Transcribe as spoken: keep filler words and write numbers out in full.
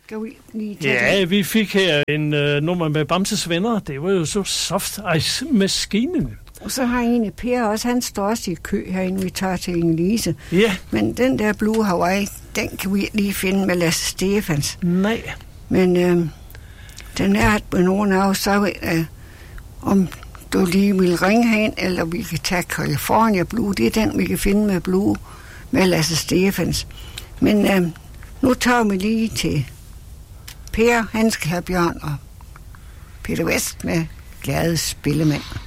Skal vi lige tage Ja, det? vi fik her en uh, nummer med Bamses Venner. Det var jo så Soft Ice Maskinen. Og så har en Per også, han står også i kø herinde, vi tager til Inge-Lise. Ja. Men den der Blue Hawaii, den kan vi lige finde med Lasse Stefans. Nej. Men øh, den er på nogen af os, så øh, om du lige vil ringe hen, eller vi kan tage California Blue. Det er den, vi kan finde med Blue, med Lasse Stefans. Men øh, nu tager vi lige til Per, han skal have Bjørn og Peter West med Glade Spillemænd.